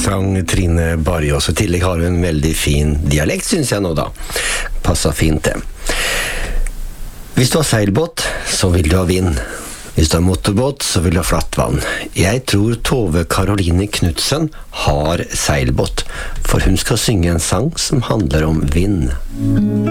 sang Trine Barjås. I tillegg har hun en veldig fin dialekt, synes jeg nå da. Passer fint det. Hvis du har seilbåt, så vil du ha vind. Hvis du har motorbåt, så vil du ha flatt vann. Jeg tror Tove Karoline Knudsen har seilbåt, for hun skal synge en sang som handler om vind.